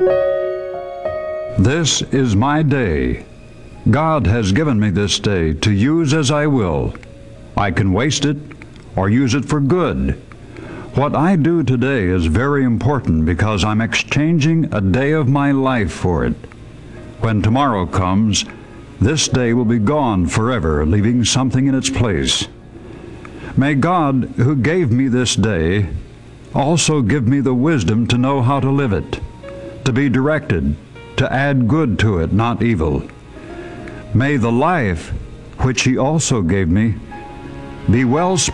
This is my day. God has given me this day to use as I will. I can waste it or use it for good. What I do today is very important because I'm exchanging a day of my life for it. When tomorrow comes, this day will be gone forever, leaving something in its place. May God, who gave me this day, also give me the wisdom to know how to live it, to be directed, to add good to it, not evil. May the life which He also gave me be well spent